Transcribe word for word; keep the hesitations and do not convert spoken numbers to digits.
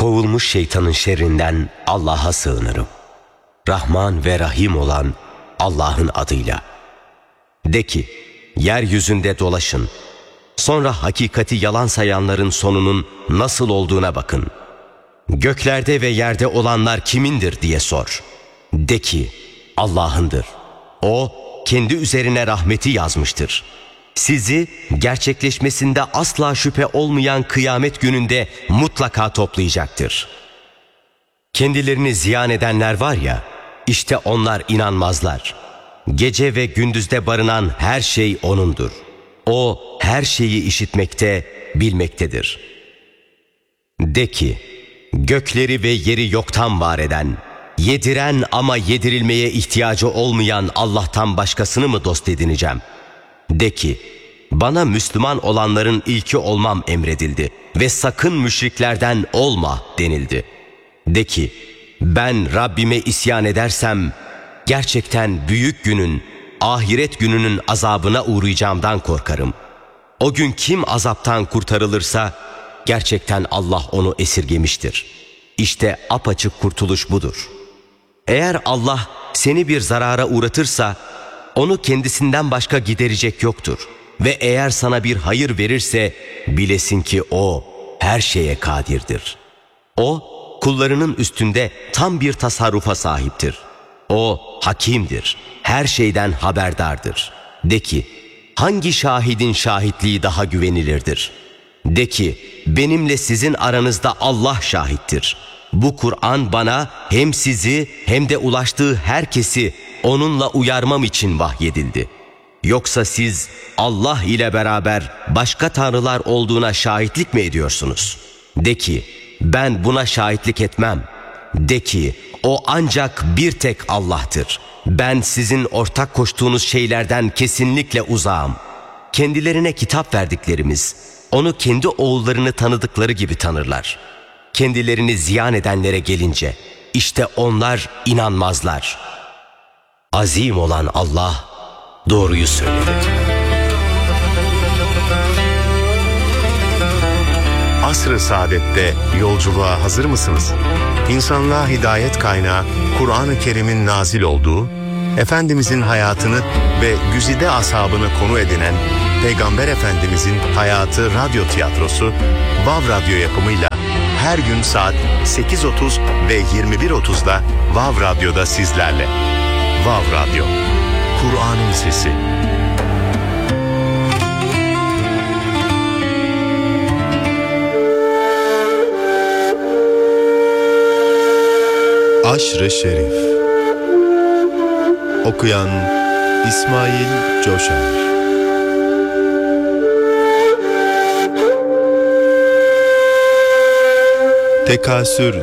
Kovulmuş şeytanın şerrinden Allah'a sığınırım. Rahman ve Rahim olan Allah'ın adıyla. De ki, yeryüzünde dolaşın. Sonra hakikati yalan sayanların sonunun nasıl olduğuna bakın. Göklerde ve yerde olanlar kimindir diye sor. De ki, Allah'ındır. O, kendi üzerine rahmeti yazmıştır. Sizi gerçekleşmesinde asla şüphe olmayan kıyamet gününde mutlaka toplayacaktır. Kendilerini ziyan edenler var ya, işte onlar inanmazlar. Gece ve gündüzde barınan her şey O'nundur. O her şeyi işitmekte, bilmektedir. De ki, gökleri ve yeri yoktan var eden, yediren ama yedirilmeye ihtiyacı olmayan Allah'tan başkasını mı dost edineceğim? De ki, bana Müslüman olanların ilki olmam emredildi ve sakın müşriklerden olma denildi. De ki, ben Rabbime isyan edersem, gerçekten büyük günün, ahiret gününün azabına uğrayacağımdan korkarım. O gün kim azaptan kurtarılırsa, gerçekten Allah onu esirgemiştir. İşte apaçık kurtuluş budur. Eğer Allah seni bir zarara uğratırsa, onu kendisinden başka giderecek yoktur. Ve eğer sana bir hayır verirse, bilesin ki O her şeye kadirdir. O, kullarının üstünde tam bir tasarrufa sahiptir. O, hakimdir, her şeyden haberdardır. De ki, hangi şahidin şahitliği daha güvenilirdir? De ki, benimle sizin aranızda Allah şahittir. Bu Kur'an bana hem sizi hem de ulaştığı herkesi onunla uyarmam için vahyedildi. Yoksa siz Allah ile beraber başka tanrılar olduğuna şahitlik mi ediyorsunuz? De ki, ben buna şahitlik etmem. De ki, o ancak bir tek Allah'tır. Ben sizin ortak koştuğunuz şeylerden kesinlikle uzağım. Kendilerine kitap verdiklerimiz, onu kendi oğullarını tanıdıkları gibi tanırlar. Kendilerini ziyan edenlere gelince, işte onlar inanmazlar. Azim olan Allah doğruyu söyledi. Asr-ı Saadet'te yolculuğa hazır mısınız? İnsanlığa hidayet kaynağı Kur'an-ı Kerim'in nazil olduğu, Efendimizin hayatını ve güzide ashabını konu edinen Peygamber Efendimizin hayatı radyo tiyatrosu Vav Radyo yapımıyla her gün saat sekiz otuz ve yirmi bir otuzda Vav Radyo'da sizlerle. Vav Radyo, Kur'an'ın sesi. Aşr-ı Şerif. Okuyan İsmail Coşar. Tekasür